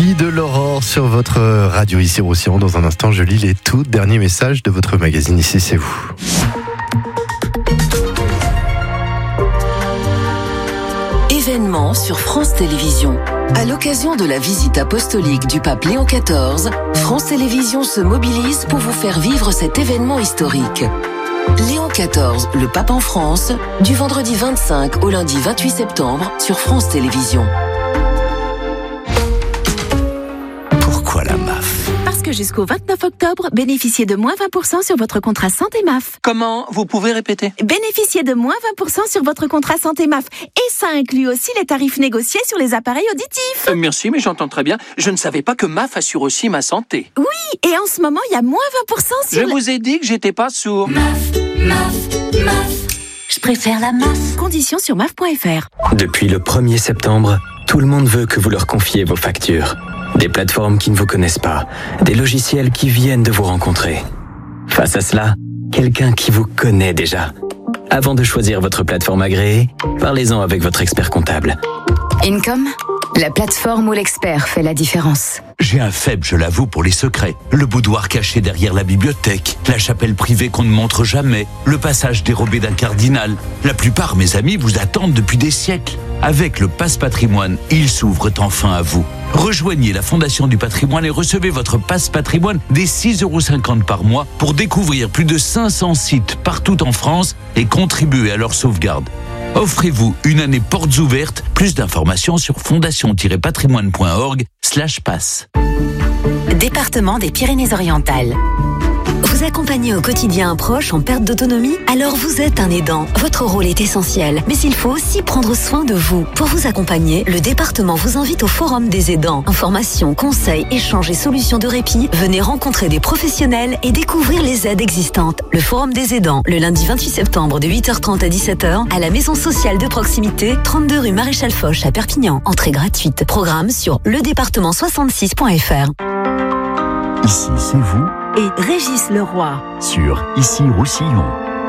Fille de l'aurore sur votre radio ici Roussillon. Dans un instant, je lis les tout derniers messages de votre magazine Ici c'est vous. Événement sur France Télévisions. À l'occasion de la visite apostolique du pape Léon XIV, France Télévisions se mobilise pour vous faire vivre cet événement historique. Léon XIV, le pape en France, du vendredi 25 au lundi 28 septembre sur France Télévisions. Pourquoi la MAF ? Parce que jusqu'au 29 octobre, bénéficiez de moins 20% sur votre contrat santé MAF. Comment ? Vous pouvez répéter ? Bénéficiez de moins 20% sur votre contrat santé MAF. Et ça inclut aussi les tarifs négociés sur les appareils auditifs. Merci, mais j'entends très bien. Je ne savais pas que MAF assure aussi ma santé. Oui, et en ce moment, il y a moins 20% sur... Je vous ai dit que j'étais pas sourd. MAF. Je préfère la MAF. Conditions sur MAF.fr. Depuis le 1er septembre, tout le monde veut que vous leur confiez vos factures. Des plateformes qui ne vous connaissent pas, des logiciels qui viennent de vous rencontrer. Face à cela, quelqu'un qui vous connaît déjà. Avant de choisir votre plateforme agréée, parlez-en avec votre expert comptable. Income, la plateforme où l'expert fait la différence. J'ai un faible, je l'avoue, pour les secrets. Le boudoir caché derrière la bibliothèque, la chapelle privée qu'on ne montre jamais, le passage dérobé d'un cardinal. La plupart, mes amis, vous attendent depuis des siècles. Avec le Pass Patrimoine, ils s'ouvrent enfin à vous. Rejoignez la Fondation du Patrimoine et recevez votre Pass Patrimoine dès 6,50 € par mois pour découvrir plus de 500 sites partout en France et contribuer à leur sauvegarde. Offrez-vous une année portes ouvertes. Plus d'informations sur fondation-patrimoine.org/pass. Département des Pyrénées-Orientales. Vous accompagnez au quotidien un proche en perte d'autonomie ? Alors vous êtes un aidant. Votre rôle est essentiel. Mais il faut aussi prendre soin de vous. Pour vous accompagner, le département vous invite au Forum des aidants. Informations, conseils, échanges et solutions de répit. Venez rencontrer des professionnels et découvrir les aides existantes. Le Forum des aidants, le lundi 28 septembre de 8h30 à 17h à la Maison sociale de proximité, 32 rue Maréchal Foch à Perpignan. Entrée gratuite. Programme sur ledépartement66.fr. Ici, c'est vous Et Régis Leroy. sur Ici Roussillon.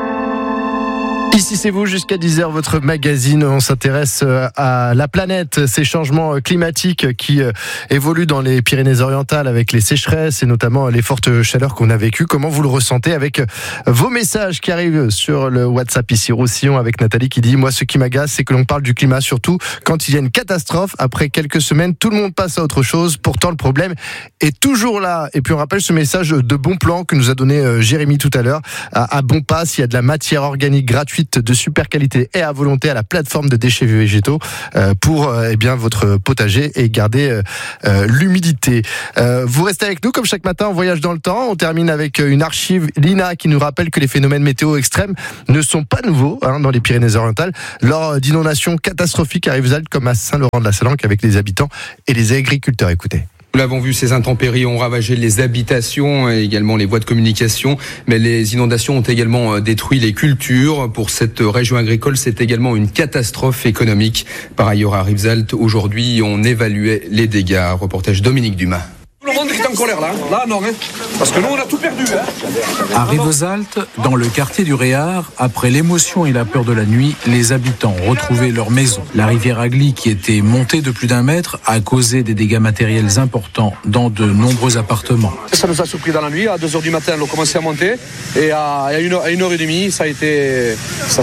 Ici c'est vous jusqu'à 10h, votre magazine. On s'intéresse à la planète, ces changements climatiques qui évoluent dans les Pyrénées-Orientales avec les sécheresses et notamment les fortes chaleurs qu'on a vécues. Comment vous le ressentez avec vos messages qui arrivent sur le WhatsApp Ici Roussillon avec Nathalie qui dit « Moi, ce qui m'agace, c'est que l'on parle du climat, surtout quand il y a une catastrophe. Après quelques semaines, tout le monde passe à autre chose. Pourtant, le problème est toujours là. » Et puis on rappelle ce message de bon plan que nous a donné Jérémy tout à l'heure. À Bonpass, il y a de la matière organique gratuite de super qualité et à volonté à la plateforme de déchets végétaux pour votre potager et garder l'humidité. Vous restez avec nous comme chaque matin, on voyage dans le temps. On termine avec une archive l'INA qui nous rappelle que les phénomènes météo extrêmes ne sont pas nouveaux dans les Pyrénées-Orientales lors d'inondations catastrophiques à Rivesaltes comme à Saint-Laurent-de-la-Salanque avec les habitants et les agriculteurs. Écoutez. Nous l'avons vu, ces intempéries ont ravagé les habitations et également les voies de communication, mais les inondations ont également détruit les cultures. Pour cette région agricole, c'est également une catastrophe économique. Par ailleurs, à Rivesaltes, aujourd'hui, on évaluait les dégâts. Reportage Dominique Dumas. Tout le monde est en colère là non, parce que nous on a tout perdu. À Rivesaltes, dans le quartier du Réard, après l'émotion et la peur de la nuit, les habitants ont retrouvé leur maison. La rivière Agly, qui était montée de plus d'1 mètre, a causé des dégâts matériels importants dans de nombreux appartements. Ça nous a surpris dans la nuit, à 2h du matin on a commencé à monter et à 1h30 ça a été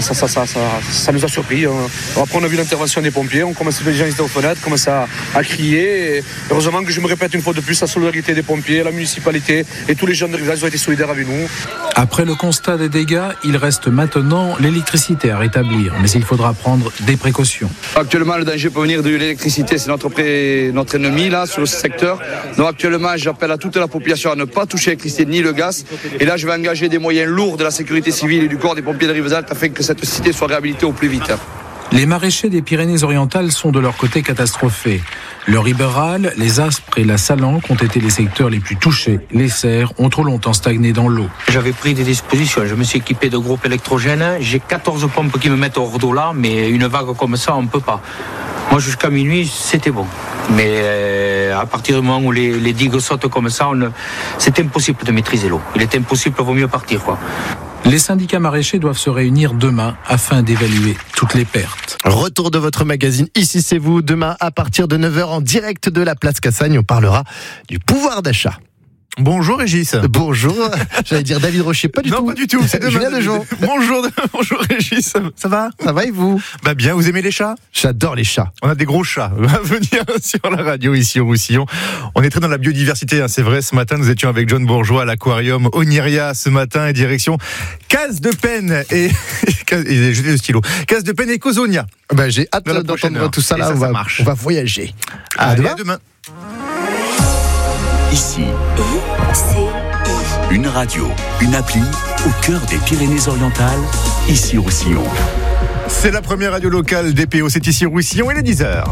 ça nous a surpris. Après on a vu l'intervention des pompiers, on commençait, les gens étaient aux fenêtres, commençaient à crier et heureusement que je me répète une fois de plus, la solidarité des pompiers, la municipalité et tous les jeunes de Rivesaltes ont été solidaires avec nous. Après le constat des dégâts, il reste maintenant l'électricité à rétablir, mais il faudra prendre des précautions. Actuellement, le danger peut venir de l'électricité, c'est notre ennemi là sur ce secteur. Donc actuellement, j'appelle à toute la population à ne pas toucher l'électricité ni le gaz. Et là, je vais engager des moyens lourds de la sécurité civile et du corps des pompiers de Rivesaltes afin que cette cité soit réhabilitée au plus vite. Les maraîchers des Pyrénées-Orientales sont de leur côté catastrophés. Le Ribéral, les Aspres et la Salanque ont été les secteurs les plus touchés. Les serres ont trop longtemps stagné dans l'eau. J'avais pris des dispositions, je me suis équipé de groupes électrogènes. J'ai 14 pompes qui me mettent hors d'eau là, mais une vague comme ça, on ne peut pas. Moi, jusqu'à minuit, c'était bon. Mais à partir du moment où les digues sautent comme ça, c'est impossible de maîtriser l'eau. Il est impossible, il vaut mieux partir, quoi. Les syndicats maraîchers doivent se réunir demain afin d'évaluer toutes les pertes. Retour de votre magazine Ici c'est vous, demain à partir de 9h en direct de la place Cassagne, on parlera du pouvoir d'achat. Bonjour Régis. Bonjour, j'allais dire David Rocher, pas du tout. Non, pas du tout, c'est demain. Julien Dejon. Bonjour Régis, ça va ? Ça va et vous ? Bah bien, vous aimez les chats ? J'adore les chats. On a des gros chats à venir sur la radio ici au Roussillon. On est très dans la biodiversité, c'est vrai. Ce matin, nous étions avec John Bourgeois à l'aquarium Oniria ce matin et direction Case de Pène et j'ai jeté le stylo. Case de Pène et Cozonia. Bah, j'ai hâte d'entendre tout ça là. Ça, on va voyager. À demain. Ici, une radio, une appli au cœur des Pyrénées-Orientales, ici Roussillon. C'est la première radio locale DPO, c'est ici Roussillon, il est 10h.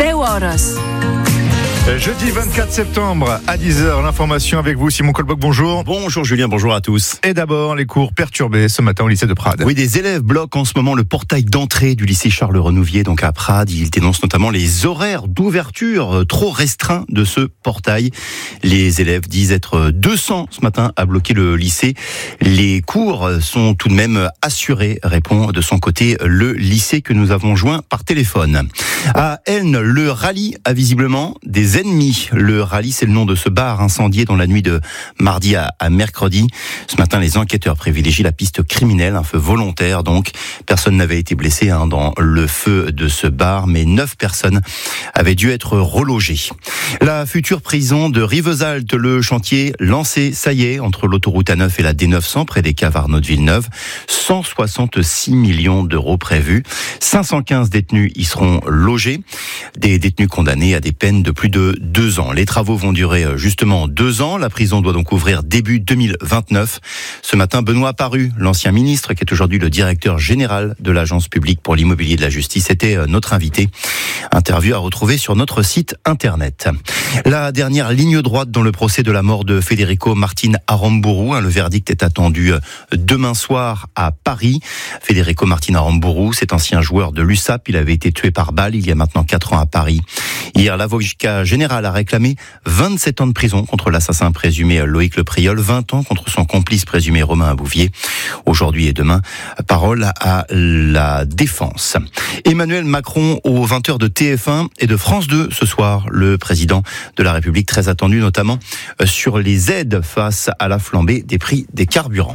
Jeudi 24 septembre à 10h, l'information avec vous, Simon Colboc, bonjour. Bonjour Julien, bonjour à tous. Et d'abord, les cours perturbés ce matin au lycée de Prades. Oui, des élèves bloquent en ce moment le portail d'entrée du lycée Charles-Renouvier, donc à Prades. Ils dénoncent notamment les horaires d'ouverture trop restreints de ce portail. Les élèves disent être 200 ce matin à bloquer le lycée. Les cours sont tout de même assurés, répond de son côté le lycée que nous avons joint par téléphone. À Aisne, le rallye a visiblement des ennemis. Le rallye, c'est le nom de ce bar incendié dans la nuit de mardi à mercredi. Ce matin, les enquêteurs privilégient la piste criminelle, un feu volontaire donc. Personne n'avait été blessé dans le feu de ce bar, mais 9 personnes avaient dû être relogées. La future prison de Rivesaltes, le chantier lancé, ça y est, entre l'autoroute A9 et la D900, près des caves Arnaud de Villeneuve. 166 millions d'euros prévus. 515 détenus y seront logés. Des détenus condamnés à des peines de plus de 2 ans. Les travaux vont durer justement 2 ans. La prison doit donc ouvrir début 2029. Ce matin, Benoît Apparu, l'ancien ministre, qui est aujourd'hui le directeur général de l'Agence publique pour l'immobilier de la justice, était notre invité. Interview à retrouver sur notre site internet. La dernière ligne droite dans le procès de la mort de Federico Martin Aramburu. Le verdict est attendu demain soir à Paris. Federico Martin Aramburu, cet ancien joueur de l'USAP, il avait été tué par balle il y a maintenant 4 ans à Paris. Hier, l'avocat général a réclamé 27 ans de prison contre l'assassin présumé Loïc Le Priol, 20 ans contre son complice présumé Romain Abouvier. Aujourd'hui et demain, parole à la défense. Emmanuel Macron aux 20h de TF1 et de France 2 ce soir. Le président de la République très attendu notamment sur les aides face à la flambée des prix des carburants.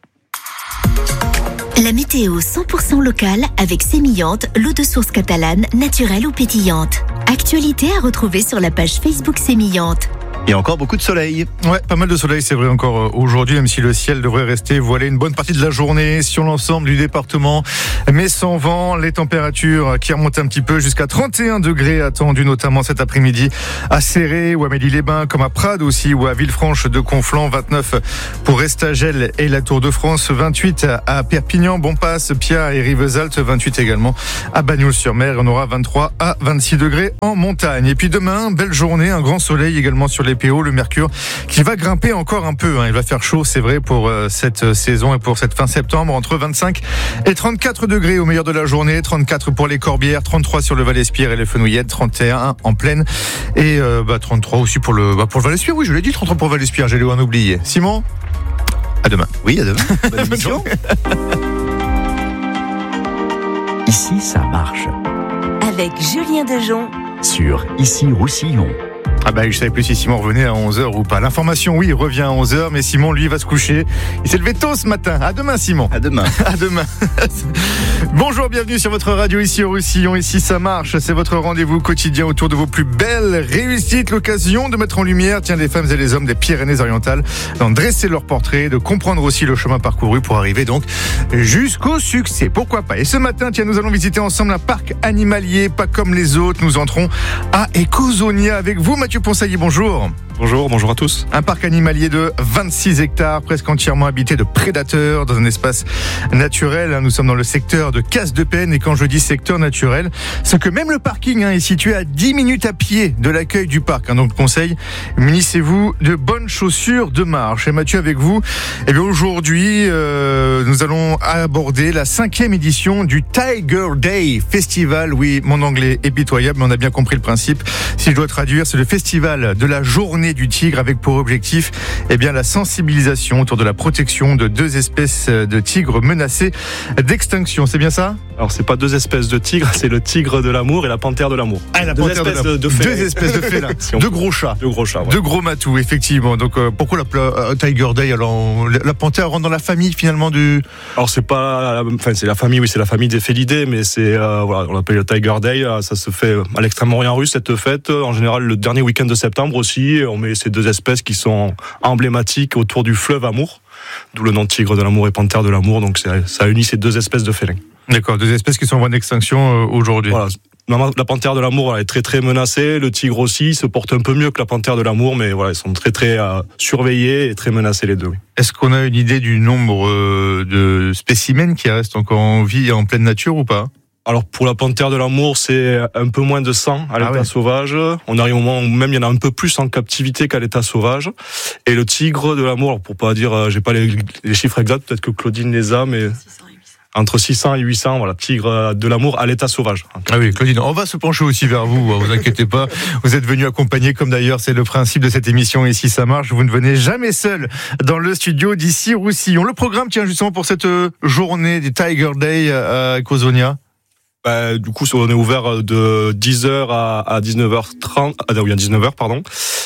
La météo 100% locale avec Sémillante, l'eau de source catalane, naturelle ou pétillante. Actualité à retrouver sur la page Facebook Sémillante. Et encore beaucoup de soleil. Ouais, pas mal de soleil, c'est vrai encore aujourd'hui, même si le ciel devrait rester voilé une bonne partie de la journée sur l'ensemble du département. Mais sans vent, les températures qui remontent un petit peu jusqu'à 31 degrés attendues, notamment cet après-midi à Céré ou à Mély-les-Bains, comme à Prades aussi, ou à Villefranche de Conflans, 29 pour Estagel et la Tour de France, 28 à Perpignan, Bonpasse, Pia et Rivesaltes, 28 également à Bagnols-sur-Mer. On aura 23 à 26 degrés en montagne. Et puis demain, belle journée, un grand soleil également sur les PO, le mercure qui va grimper encore un peu. Il va faire chaud, c'est vrai, pour cette saison et pour cette fin septembre, entre 25 et 34 degrés au meilleur de la journée, 34 pour les Corbières, 33 sur le Val-Espierre et les Fenouillettes, 31 en plaine et 33 aussi pour le Val-Espierre. Oui, je l'ai dit, 33 pour Val-Espierre, j'allais en oublier. Simon, à demain. Oui, à demain. Bonne émission. Ici, ça marche. Avec Julien Dejon Sur Ici Roussillon. Ah bah je savais plus si Simon revenait à 11h ou pas. L'information, oui, revient à 11h, mais Simon, lui, va se coucher. Il s'est levé tôt ce matin. À demain, Simon. À demain. À demain. Bonjour, bienvenue sur votre radio ici au Roussillon. Ici, ça marche. C'est votre rendez-vous quotidien autour de vos plus belles réussites. L'occasion de mettre en lumière, les femmes et les hommes des Pyrénées-Orientales, d'en dresser leur portrait, de comprendre aussi le chemin parcouru pour arriver donc jusqu'au succès. Pourquoi pas. Et ce matin, nous allons visiter ensemble un parc animalier, pas comme les autres. Nous entrons à Écozonia avec vous, Mathieu Ponsailly, bonjour. Bonjour à tous. Un parc animalier de 26 hectares, presque entièrement habité de prédateurs, dans un espace naturel. Nous sommes dans le secteur de Case de Pène, et quand je dis secteur naturel, c'est que même le parking est situé à 10 minutes à pied de l'accueil du parc. Donc conseil, munissez-vous de bonnes chaussures de marche. Et Mathieu, avec vous, aujourd'hui, nous allons aborder la 5e édition du Tiger Day Festival. Oui, mon anglais est pitoyable, mais on a bien compris le principe. Si je dois traduire, c'est le festival de la journée journée du tigre avec pour objectif la sensibilisation autour de la protection de 2 espèces de tigres menacées d'extinction. C'est bien ça ? Alors c'est pas 2 espèces de tigres, c'est le tigre de l'amour et la panthère de l'amour. Ah, la panthère de l'amour. 2 espèces de félins. 2 gros chats. 2 gros chats, ouais. 2 gros matous, effectivement. Donc pourquoi la Tiger Day? Alors la panthère rentre dans la famille finalement du... Alors c'est pas, c'est la famille, oui, c'est la famille des félidés, mais c'est on l'appelle le Tiger Day. Ça se fait à l'Extrême-Orient russe, cette fête. En général, le dernier week-end de septembre aussi. On met ces 2 espèces qui sont emblématiques autour du fleuve Amour, d'où le nom de tigre de l'amour et panthère de l'amour. Donc ça unit ces 2 espèces de félins. D'accord, 2 espèces qui sont en voie d'extinction aujourd'hui. Voilà. La panthère de l'amour, elle est très très menacée. Le tigre aussi se porte un peu mieux que la panthère de l'amour, mais voilà, ils sont très très surveillés et très menacés les 2. Oui. Est-ce qu'on a une idée du nombre de spécimens qui restent encore en vie en pleine nature ou pas ? Alors pour la panthère de l'amour, c'est un peu moins de 100 à l'état sauvage. On arrive au moment où même il y en a un peu plus en captivité qu'à l'état sauvage. Et le tigre de l'amour, alors pour pas dire, j'ai pas les chiffres exacts, peut-être que Claudine les a, mais entre 600 et 800, voilà, tigre de l'amour à l'état sauvage. Ah oui, Claudine, on va se pencher aussi vers vous, vous inquiétez pas. Vous êtes venu accompagner, comme d'ailleurs c'est le principe de cette émission, et si ça marche, vous ne venez jamais seul dans le studio d'Issy-Roussillon. Le programme tient justement pour cette journée du Tiger Day à Ecosonia. Du coup, on est ouvert de 10h à 19h30, à 19h, pardon.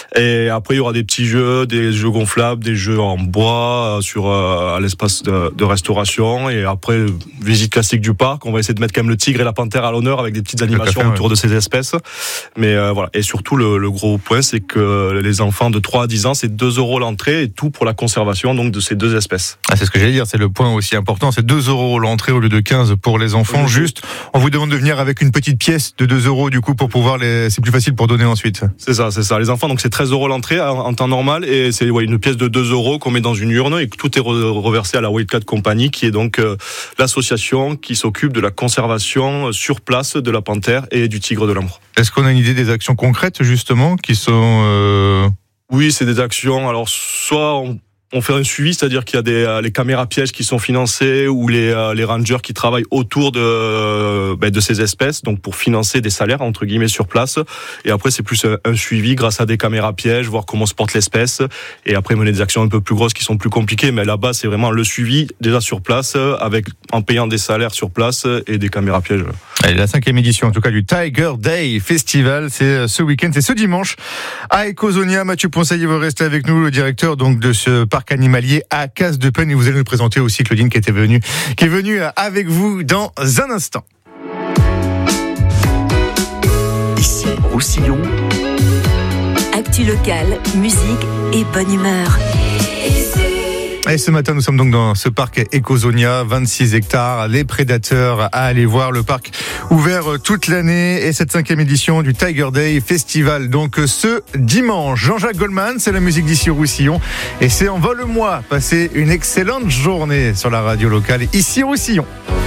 Et après, il y aura des petits jeux, des jeux gonflables, des jeux en bois à l'espace de restauration. Et après, visite classique du parc. On va essayer de mettre quand même le tigre et la panthère à l'honneur avec des petites animations autour de ces espèces. Mais voilà. Et surtout, le gros point, c'est que les enfants de 3 à 10 ans, c'est 2 € l'entrée et tout pour la conservation donc de ces 2 espèces. Ah, c'est ce que j'allais dire. C'est le point aussi important. C'est 2 € l'entrée au lieu de 15 pour les enfants. Oui. Juste, on vous demande de venir avec une petite pièce de 2 € du coup pour pouvoir c'est plus facile pour donner ensuite. C'est ça. Les enfants, donc c'est 13 € l'entrée en temps normal et c'est une pièce de 2 € qu'on met dans une urne et que tout est reversé à la Wildcat Company qui est donc l'association qui s'occupe de la conservation sur place de la panthère et du tigre de l'amour. Est-ce qu'on a une idée des actions concrètes justement qui sont... Oui, c'est des actions. Alors soit on fait un suivi, c'est-à-dire qu'il y a les caméras pièges qui sont financées ou les rangers qui travaillent autour de ces espèces, donc pour financer des salaires entre guillemets sur place. Et après c'est plus un suivi grâce à des caméras pièges, voir comment se porte l'espèce. Et après mener des actions un peu plus grosses qui sont plus compliquées, mais là-bas c'est vraiment le suivi déjà sur place en payant des salaires sur place et des caméras pièges. Allez, la 5e édition en tout cas du Tiger Day Festival, c'est ce week-end, c'est ce dimanche à Ecosonia. Mathieu Ponceillet va rester avec nous, le directeur donc de ce parc animalier à Casse-de-Pène, et vous allez nous présenter aussi Claudine qui est venue avec vous dans un instant. Ici Roussillon. Actu locale, musique et bonne humeur. Et ce matin, nous sommes donc dans ce parc Ecosonia, 26 hectares, les prédateurs à aller voir, le parc ouvert toute l'année et cette 5e édition du Tiger Day Festival. Donc ce dimanche, Jean-Jacques Goldman, c'est la musique d'Issy-Roussillon et c'est Envole-moi. Passez une excellente journée sur la radio locale Issy-Roussillon.